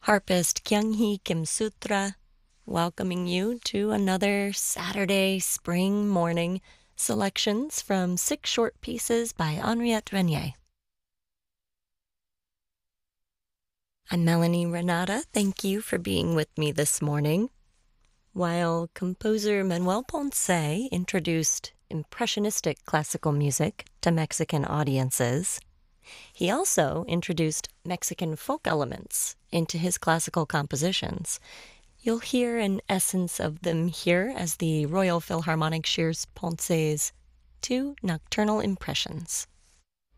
Harpist Kyunghee Kim Sutra, welcoming you to another Saturday spring morning selections from 6 short pieces by Henriette Renier. I'm Melanie Renata. Thank you for being with me this morning. While composer Manuel Ponce introduced impressionistic classical music to Mexican audiences, he also introduced Mexican folk elements into his classical compositions. You'll hear an essence of them here as the Royal Philharmonic shares Ponce's 2 nocturnal impressions.